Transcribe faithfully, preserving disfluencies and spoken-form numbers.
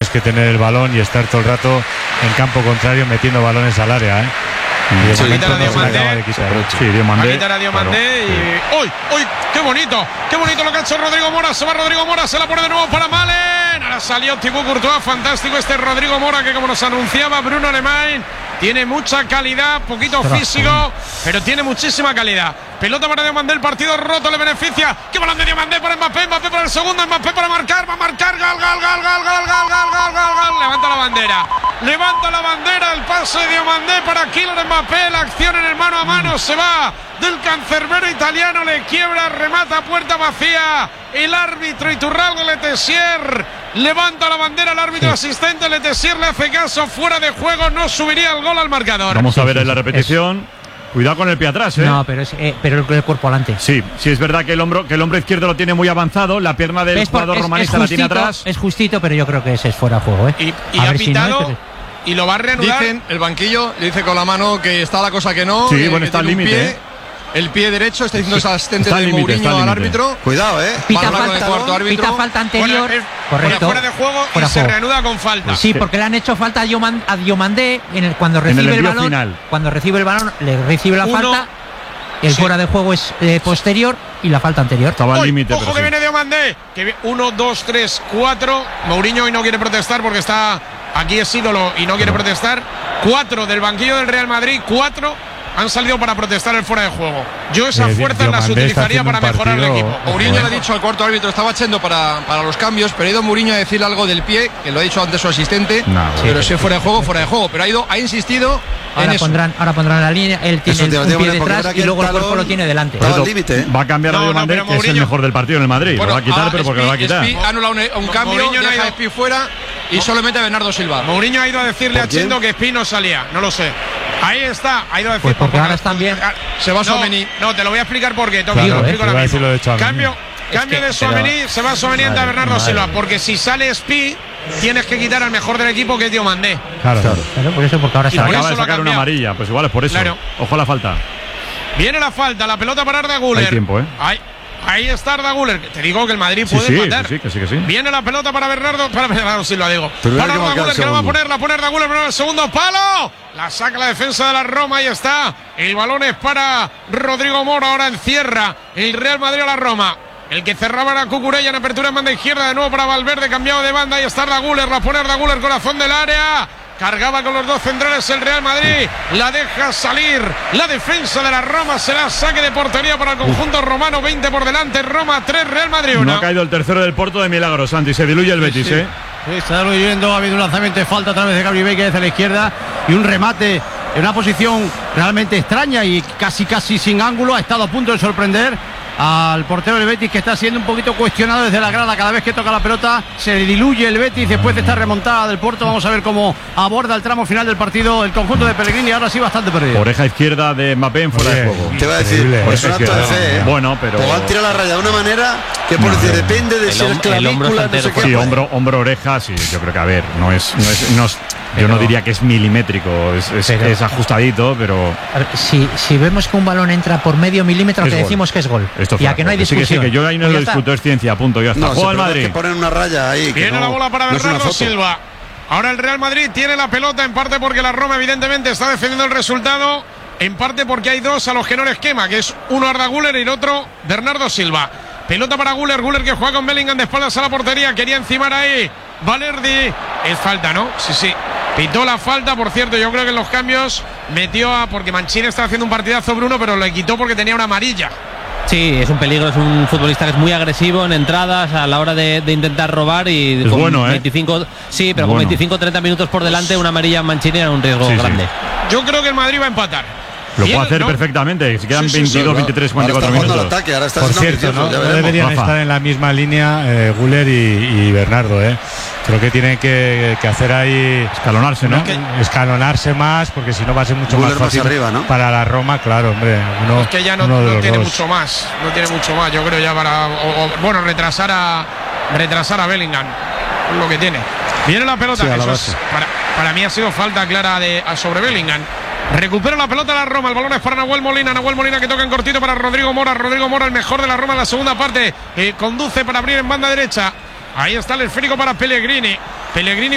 tienes que tener el balón y estar todo el rato en campo contrario metiendo balones al área, ¿eh? Y sí, quitar a Diomandé. Sí, Diomandé. A quitar a Diomandé y. ¡Uy! ¡Uy! ¡Qué bonito! ¡Qué bonito lo que ha hecho Rodrigo Mora! Se va Rodrigo Mora, se la pone de nuevo para Malen. Ahora salió Thibaut Courtois. Fantástico este Rodrigo Mora, que como nos anunciaba Bruno Alemán, tiene mucha calidad, poquito físico, pero tiene muchísima calidad. Pelota para Diomandé, el partido roto, le beneficia. ¡Qué balón de Diomandé para Mbappé! Mbappé para el segundo, Mbappé para marcar, va a marcar, gol, gol, gol, gol, gol, gol, gol, gol, gol, gol. Levanta la bandera, levanta la bandera, el pase de Diomandé para Kylian Mbappé, la acción en el mano a mano, se va del cancerbero italiano, le quiebra, remata, puerta vacía, el árbitro Iturralde Letessier levanta la bandera, el árbitro sí. asistente Letessier le hace caso, fuera de juego, no subiría el gol al marcador. Vamos a ver en la repetición. Es. Cuidado con el pie atrás, ¿eh? No, pero es eh, pero el cuerpo adelante. Sí, sí es verdad que el hombro que el hombro izquierdo lo tiene muy avanzado, la pierna del jugador es, romanista es la justito, tiene atrás. Es justito, pero yo creo que ese es fuera de juego, ¿eh? Y, y ha pitado si no, y lo va a reanudar. Dicen, el banquillo le dice con la mano que está la cosa que no. Sí, eh, bueno, está al límite. ¿eh? El pie derecho, está diciendo sí, el asistente de límite, Mourinho al árbitro. Cuidado, eh. Pita falta, cuarto árbitro. pita falta anterior. Fuera, correcto. Fuera de juego fuera y juego. se reanuda con falta. Sí, porque le han hecho falta a, Dioman, a Diomandé en el, cuando recibe en el, el balón. Final. Cuando recibe el balón, le recibe la Uno, falta. El sí. fuera de juego es eh, posterior y la falta anterior. Estaba al límite. Ojo que sí. viene Diomandé. Que uno, dos, tres, cuatro. Mourinho hoy no quiere protestar porque está aquí es ídolo y no quiere no. protestar. Cuatro del banquillo del Real Madrid. Cuatro han salido para protestar el fuera de juego. Yo esas eh, fuerzas las utilizaría para mejorar el equipo. Mourinho le ha dicho al cuarto árbitro, estaba echando para, para los cambios, pero ha ido Mourinho a decirle algo del pie, que lo ha dicho antes su asistente, no, pero sí. si es fuera de juego, fuera de juego. Pero ha ido, ha insistido ahora en pondrán, eso. Ahora pondrán la línea, él tiene el, un pie detrás y luego el cuerpo lo tiene delante. Al límite, ¿eh? Va a cambiar no, a Diomandé, no, que Mourinho, es el mejor del partido en el Madrid. Bueno, lo va a quitar, pero porque lo va a quitar. Ha anulado un, un cambio, Mourinho deja a Espi fuera y solamente a Bernardo Silva. Mourinho ha ido a decirle a Chendo que Espi no salía, no lo sé. Ahí está, ha ido a decir pues porque ahora están bien. Se va Tchouaméni. No, te lo voy a explicar por qué. Claro, lo explico eh, ahora mismo. de Cambio, es cambio que, de Tchouaméni, se va Tchouaméni ante Bernardo madre, Silva, porque si sale Espi, tienes que quitar al mejor del equipo, que es Diomandé. Claro, claro. claro por eso, porque ahora se acaba de sacar una amarilla, pues igual es por eso. Claro. Ojo a la falta. Viene la falta, la pelota para Arda Güler. Hay tiempo, ¿eh? Ahí, ahí está Arda Güler. Te digo que el Madrid sí, puede sí, empatar. Sí, sí, que sí, que sí. Viene la pelota para Bernardo, para Bernardo Silva, digo. Para Arda Güler, que la va a poner, la pone Arda Güler, pero el segundo palo. La saca la defensa de la Roma, ahí está. El balón es para Rodrigo Mora, ahora encierra el Real Madrid a la Roma. El que cerraba era Cucurella en apertura en banda izquierda, de nuevo para Valverde, cambiado de banda, ahí está Arda Güler, la pone Arda Güler, corazón del área. Cargaba con los dos centrales el Real Madrid, la deja salir la defensa de la Roma, será saque de portería para el conjunto romano, veinte por delante, Roma tres, Real Madrid uno. No ha caído el tercero del Porto de milagro, Santi, se diluye el Betis, sí, sí. ¿eh? Sí, está diluyendo, ha habido un lanzamiento de falta a través de Gabriel Veiga hacia la izquierda y un remate en una posición realmente extraña y casi casi sin ángulo, ha estado a punto de sorprender al portero del Betis, que está siendo un poquito cuestionado desde la grada. Cada vez que toca la pelota se diluye el Betis después de esta remontada del Porto. Vamos a ver cómo aborda el tramo final del partido el conjunto de Pellegrini, ahora sí bastante perdido. Oreja izquierda de Mbappé en fuera de juego. Te voy a decir, es un acto de fe, ¿eh? Bueno, pero te van a tirar la raya de una manera que por no, depende de si es clavícula, no sé qué. Sí, hombro, hombro, oreja, sí, yo creo que a ver, no es, no es, no es yo no diría que es milimétrico, es, es, pero, es ajustadito, pero a ver, si, si vemos que un balón entra por medio milímetro, te decimos que es gol. Esto y a que no hay discusión. Sí, que, sí, que yo ahí no pues lo discuto, es ciencia, punto, ya está. No, juega el Madrid. Que ponen una raya ahí. Viene no, la bola para no Bernardo Silva. Ahora el Real Madrid tiene la pelota, en parte porque la Roma evidentemente está defendiendo el resultado, en parte porque hay dos a los que no les quema, que es uno Arda Güler y el otro Bernardo Silva. Pelota para Güler, Güler que juega con Bellingham de espaldas a la portería, quería encimar ahí Valerdi. Es falta, ¿no? Sí, sí. Pitó la falta, por cierto, yo creo que en los cambios metió a... porque Mancini está haciendo un partidazo, Bruno, pero le quitó porque tenía una amarilla. Sí, es un peligro, es un futbolista que es muy agresivo en entradas a la hora de, de intentar robar y es con bueno, ¿eh? veinticinco, sí, pero bueno. con veinticinco treinta minutos por delante una amarilla Mancini era un riesgo sí, grande. Sí. Yo creo que el Madrid va a empatar. Lo Bien, puede hacer ¿no? perfectamente. Si quedan sí, sí, veintidós, sí, veintitrés, cuarenta y cuatro minutos. Ataque, ahora está por cierto, ¿no? no deberían Rafa. estar en la misma línea eh, Güler y, y Bernardo, ¿eh? Creo que tienen que, que hacer ahí escalonarse, ¿no? Que, escalonarse más, porque si no va a ser mucho Güler más fácil más arriba, ¿no? para la Roma, claro, hombre. Uno, es que ya no, uno no tiene dos. mucho más, no tiene mucho más. Yo creo ya para, o, o, bueno, retrasar a retrasar a Bellingham, es lo que tiene. Viene la pelota, sí, eso es, para, para mí ha sido falta clara de a sobre Bellingham. Recupera la pelota la Roma, el balón es para Nahuel Molina, Nahuel Molina que toca en cortito para Rodrigo Mora, Rodrigo Mora el mejor de la Roma en la segunda parte, eh, conduce para abrir en banda derecha, ahí está el esférico para Pellegrini, Pellegrini